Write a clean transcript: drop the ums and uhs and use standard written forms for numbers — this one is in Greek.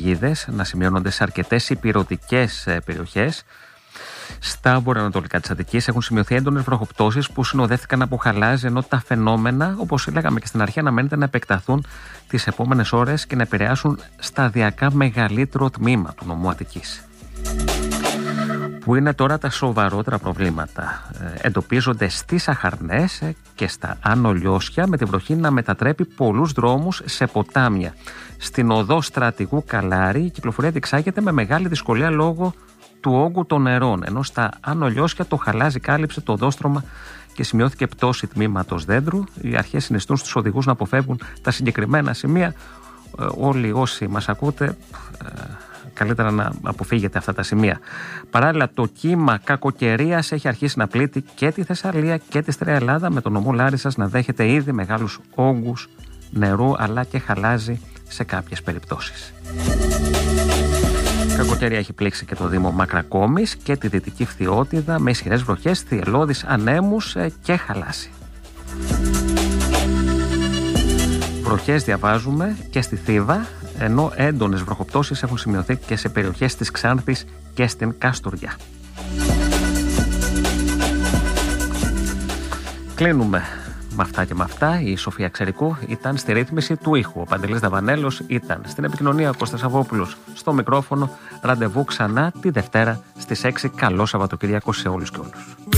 καταιγίδες να σημειώνονται σε αρκετές ηπειρωτικές περιοχές. Στα βορειοανατολικά της Αττικής έχουν σημειωθεί έντονες βροχοπτώσεις που συνοδεύτηκαν από χαλάζι, ενώ τα φαινόμενα, όπως λέγαμε και στην αρχή, αναμένεται να επεκταθούν τις επόμενες ώρες και να επηρεάσουν σταδιακά μεγαλύτερο τμήμα του νομού Αττικής. Που είναι τώρα τα σοβαρότερα προβλήματα. Εντοπίζονται στις Αχαρνές και στα Άνω Λιώσια, με την βροχή να μετατρέπει πολλούς δρόμους σε ποτάμια. Στην οδό Στρατηγού Καλάρη η κυκλοφορία διεξάγεται με μεγάλη δυσκολία λόγω του όγκου των νερών, ενώ στα Άνω Λιώσια το χαλάζι κάλυψε το οδόστρωμα και σημειώθηκε πτώση τμήματος δέντρου. Οι αρχές συνιστούν στους οδηγούς να αποφεύγουν τα συγκεκριμένα σημεία. Όλοι όσοι μας ακούτε, καλύτερα να αποφύγετε αυτά τα σημεία. Παράλληλα, το κύμα κακοκαιρίας έχει αρχίσει να πλήττει και τη Θεσσαλία και τη Στραία Ελλάδα, με τον νομό Λάρισσας να δέχεται ήδη μεγάλους όγκους νερού αλλά και χαλάζι σε κάποιες περιπτώσεις. Κακοκαιρία έχει πλήξει και το Δήμο Μακρακόμης και τη Δυτική Φθιώτιδα με ισχυρές βροχές, θυελλώδεις ανέμους και χαλάζι. Βροχές διαβάζουμε και στη Θήβα, ενώ έντονες βροχοπτώσεις έχουν σημειωθεί και σε περιοχές της Ξάνθης και στην Καστοριά. Κλείνουμε με αυτά και με αυτά. Η Σοφία Ξερικού ήταν στη ρύθμιση του ήχου. Ο Παντελής Δαβανέλος ήταν στην επικοινωνία. Ο Κώστας Σαββόπουλος στο μικρόφωνο. Ραντεβού ξανά τη Δευτέρα στις 6. Καλό Σαββατοκύριακο σε όλους και όλους.